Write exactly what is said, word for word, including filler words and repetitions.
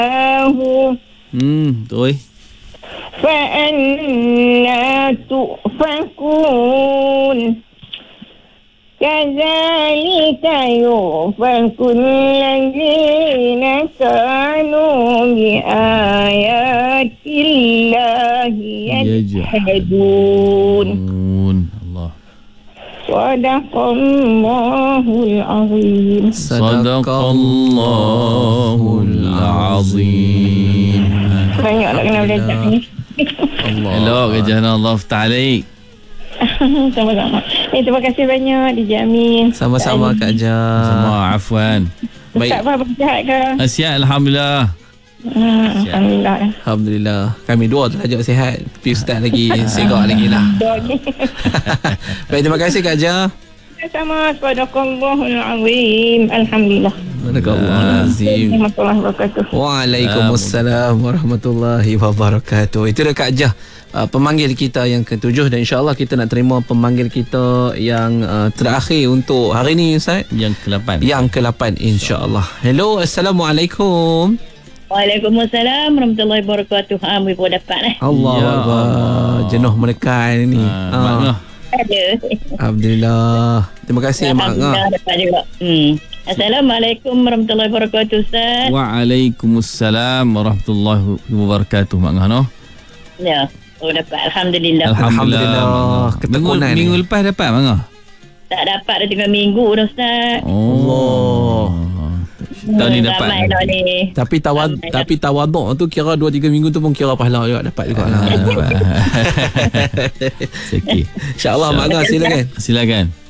Hmm, betul. فأنا تؤفكون كذلك يؤفك الذين كانوا بآيات الله يجحدون. Allah. Sadaqallahul azim. Sadaqallahul azim. Banyak nak kena belajar ni. Allah. Hello, Kejana Allah Ta'alik. Sama-sama. Eh, terima kasih banyak dijamin. Sama-sama Kak Ja. Sama, afwan. Baik. Ustaz apa sihat ke? Sihat, Alhamdulillah. Hmm, Alhamdulillah. Alhamdulillah. Kami dua terajak sihat. Tapi Ustaz lagi segak lagi lah. Baik, terima kasih Kak Ja. Sama, sadaqallahul azim. Alhamdulillah. Azim. Warahmatullahi wabarakatuh. Waalaikumsalam warahmatullahi wabarakatuh. Itu dah Kak Ja, uh, pemanggil kita yang ketujuh, dan insyaAllah kita nak terima pemanggil kita yang uh, terakhir untuk hari ni Ustaz. Yang ke-lapan. Yang ke-lapan insyaAllah. Hello, Assalamualaikum. Waalaikumsalam warahmatullahi wabarakatuh. Ha, ibu dapat eh. Allah Ya Akbar. Allah. Jenuh menekan ni. Ha, Ah. Mak Ngah. Ada. Alhamdulillah. Terima kasih Mak Ngah. Alhamdulillah dapat juga. Hmm. Assalamualaikum warahmatullahi wabarakatuh Ustaz. Waalaikumsalam warahmatullahi wabarakatuh, Mak Ngah, no? Ya. Oh dapat. Alhamdulillah. Alhamdulillah. Mak Ngah. Ketekunan Minggu, ni. minggu lepas dapat, Mak Ngah? Tak dapat dah tiga minggu dah Ustaz. Oh. Tahun ni dapat. Ramai dah ni. Tapi tawad Ramai tapi tawaduk tu kira dua tiga minggu tu pun kira pahala juga, dapat juga lah. Sikit. InsyaAllah Mak Ngah silakan. Silakan.